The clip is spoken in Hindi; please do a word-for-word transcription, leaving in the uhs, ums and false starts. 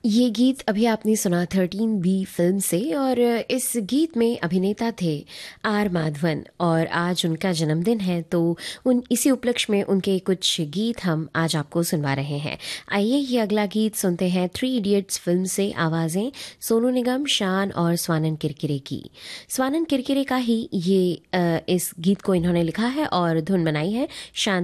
ये गीत अभी आपने सुना थर्टीन बी फिल्म से और इस गीत में अभिनेता थे आर माधवन और आज उनका जन्मदिन है तो उन इसी उपलक्ष्य में उनके कुछ गीत हम आज आपको सुनवा रहे हैं। आइए ये अगला गीत सुनते हैं थ्री इडियट्स फिल्म से आवाज़ें सोनू निगम, शान और स्वानंद किरकिरे की। स्वानंद किरकिरे का ही ये अ, इस गीत को इन्होंने लिखा है और धुन बनाई है शान